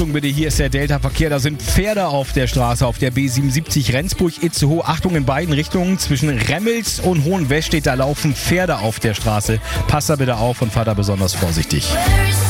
Achtung bitte, hier ist der Delta-Verkehr. Da sind Pferde auf der Straße, auf der B77 Rendsburg-Itzehoe. Achtung in beiden Richtungen. Zwischen Remmels und Hohenwestedt, da laufen Pferde auf der Straße. Passt da bitte auf und fahrt da besonders vorsichtig.